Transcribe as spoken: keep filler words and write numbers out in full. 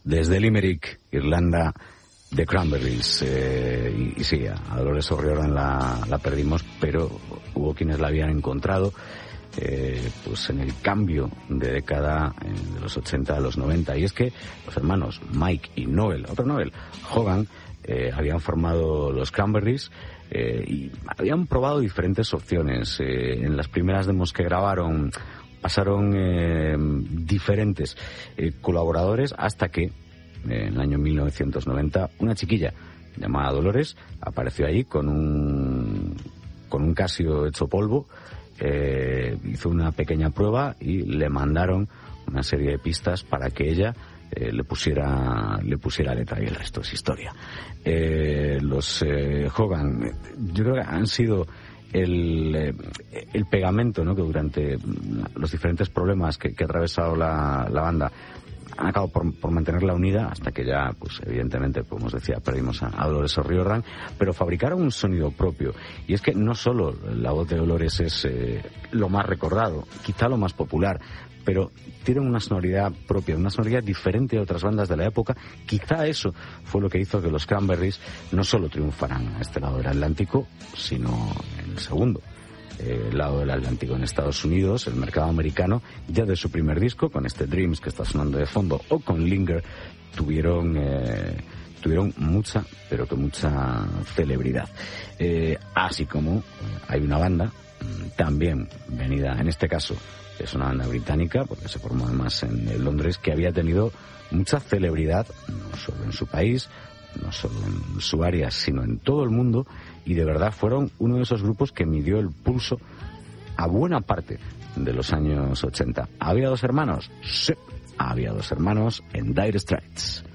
Desde Limerick, Irlanda, The Cranberries. Eh, y, y sí, a Dolores O'Riordan la, la perdimos, pero hubo quienes la habían encontrado eh, pues en el cambio de década eh, de los ochenta a los noventa. Y es que los hermanos Mike y Noel, otro Noel, Hogan, eh, habían formado los Cranberries eh, y habían probado diferentes opciones. Eh, en las primeras demos que grabaron pasaron eh, diferentes eh, colaboradores hasta que eh, en el año mil novecientos noventa una chiquilla llamada Dolores apareció allí con un con un Casio hecho polvo, eh, hizo una pequeña prueba y le mandaron una serie de pistas para que ella eh, le pusiera le pusiera letra, y el resto es historia. Eh, los eh, Hogan, yo creo que han sido el, el pegamento, ¿no?, que durante los diferentes problemas que, que ha atravesado la, la banda han acabado por, por mantenerla unida hasta que ya, pues evidentemente, como os decía, perdimos a, a Dolores O'Riordan, pero fabricaron un sonido propio. Y es que no solo la voz de Dolores es eh, lo más recordado, quizá lo más popular, pero tienen una sonoridad propia, una sonoridad diferente a otras bandas de la época. Quizá eso fue lo que hizo que los Cranberries no solo triunfaran a este lado del Atlántico, sino en el segundo eh, lado del Atlántico, en Estados Unidos. El mercado americano, ya de su primer disco, con este Dreams que está sonando de fondo, o con Linger, tuvieron eh, tuvieron mucha, pero que mucha celebridad. Eh, así como hay una banda también venida, en este caso es una banda británica, porque se formó además en Londres, que había tenido mucha celebridad, no solo en su país, no solo en su área, sino en todo el mundo, y de verdad fueron uno de esos grupos que midió el pulso a buena parte de los años ochenta. ¿Había dos hermanos? Sí, había dos hermanos en Dire Straits.